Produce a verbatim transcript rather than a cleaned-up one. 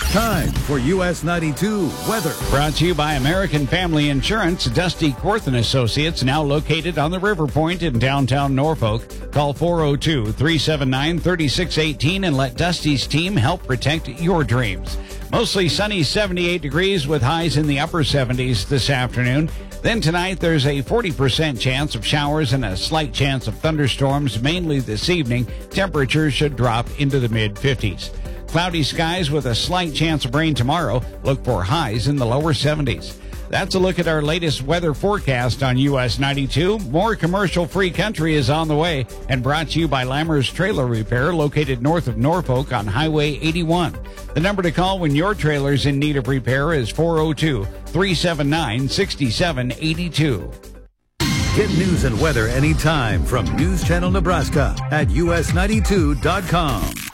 Time for U S ninety-two weather. Brought to you by American Family Insurance. Dusty Korth and Associates, now located on the River Point in downtown Norfolk. Call four oh two, three seven nine, three six one eight and let Dusty's team help protect your dreams. Mostly sunny, seventy-eight degrees with highs in the upper seventies this afternoon. Then tonight, there's a forty percent chance of showers and a slight chance of thunderstorms, mainly this evening. Temperatures should drop into the mid fifties. Cloudy skies with a slight chance of rain tomorrow. Look for highs in the lower seventies. That's a look at our latest weather forecast on U S ninety-two. More commercial-free country is on the way and brought to you by Lammers Trailer Repair, located north of Norfolk on Highway eighty-one. The number to call when your trailer's in need of repair is four oh two, three seven nine, six seven eight two. Get news and weather anytime from News Channel Nebraska at U S ninety-two dot com.